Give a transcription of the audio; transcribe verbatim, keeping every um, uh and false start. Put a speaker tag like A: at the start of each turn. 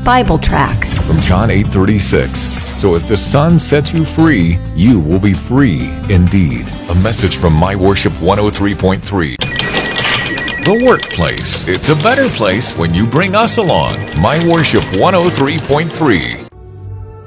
A: Bible tracts.
B: From John eight thirty-six. So if the Son sets you free, you will be free indeed. A message from My Worship one oh three point three. The workplace. It's a better place when you bring us along. My Worship one oh three point three.